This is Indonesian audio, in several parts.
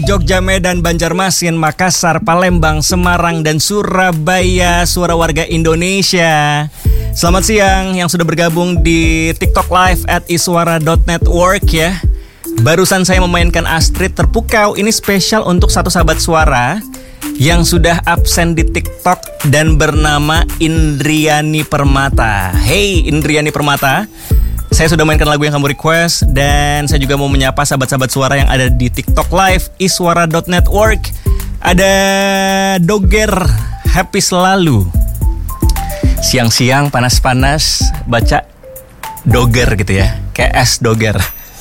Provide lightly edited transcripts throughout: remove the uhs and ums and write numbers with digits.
Jogja, Medan, Banjarmasin, Makassar, Palembang, Semarang, dan Surabaya. Suara warga Indonesia. Selamat siang yang sudah bergabung di TikTok Live @iswara.network ya. Barusan saya memainkan Astrid Terpukau. Ini spesial untuk satu sahabat suara yang sudah absen di TikTok dan bernama Indriani Permata. Hey Indriani Permata, saya sudah mainkan lagu yang kamu request. Dan saya juga mau menyapa sahabat-sahabat suara yang ada di TikTok Live iswara.network. Ada Doger, happy selalu. Siang-siang panas-panas baca Doger gitu ya, kayak es Doger.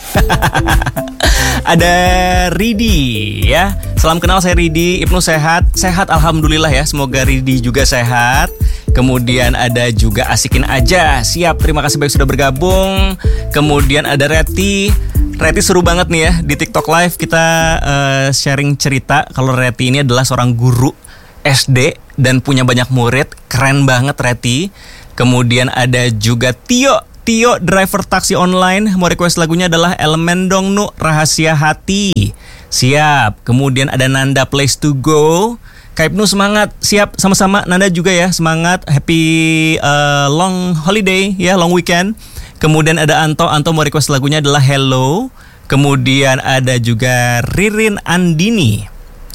Ada Ridi ya. Salam kenal, saya Ridi. Ibnu sehat? Sehat alhamdulillah ya. Semoga Ridi juga sehat. Kemudian ada juga Asikin Aja. Siap, terima kasih banyak sudah bergabung. Kemudian ada Reti. Reti seru banget nih ya. Di TikTok Live kita sharing cerita kalau Reti ini adalah seorang guru SD dan punya banyak murid. Keren banget Reti. Kemudian ada juga Tio, driver taksi online. Mau request lagunya adalah Elemen Dong Nu, Rahasia Hati. Siap. Kemudian ada Nanda, Place to Go. Kak Ibnu semangat. Siap, sama-sama Nanda juga ya. Semangat. Happy long holiday ya, long weekend. Kemudian ada Anto mau request lagunya adalah Hello. Kemudian ada juga Ririn Andini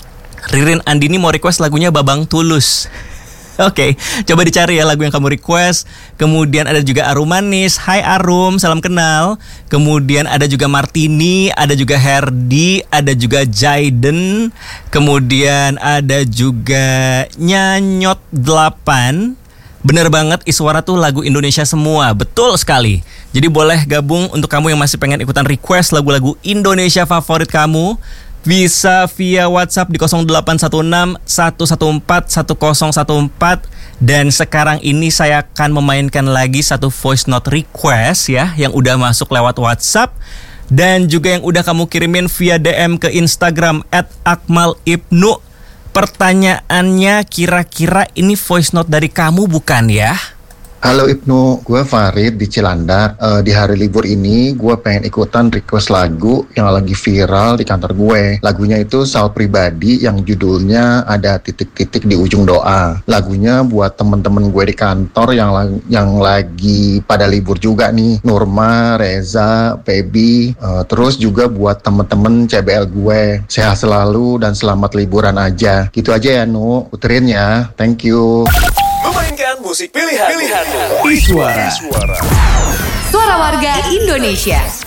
mau request lagunya Babang Tulus. Oke, coba dicari ya lagu yang kamu request. Kemudian ada juga Arum Manis. Hai Arum, salam kenal. Kemudian ada juga Martini, ada juga Herdi, ada juga Jaiden. Kemudian ada juga Nyanyot 8. Bener banget, Iswara tuh lagu Indonesia semua. Betul sekali. Jadi boleh gabung untuk kamu yang masih pengen ikutan request lagu-lagu Indonesia favorit kamu. Bisa via WhatsApp di 0816 114 1014. Dan sekarang ini saya akan memainkan lagi satu voice note request ya, yang udah masuk lewat WhatsApp dan juga yang udah kamu kirimin via DM ke Instagram @akmalibnu. Pertanyaannya, kira-kira ini voice note dari kamu bukan ya? Halo Ibnu, gue Farid di Cilandak. Di hari libur ini gue pengen ikutan request lagu yang lagi viral di kantor gue. Lagunya itu Sal Pribadi yang judulnya ada titik-titik di ujung doa. Lagunya buat temen-temen gue di kantor yang lagi pada libur juga nih. Nurma, Reza, Pebi, terus juga buat temen-temen CBL gue. Sehat selalu dan selamat liburan aja. Gitu aja ya Nu, puterin ya. Thank you. Memainkan musik pilihan. Iswara. Suara warga Indonesia.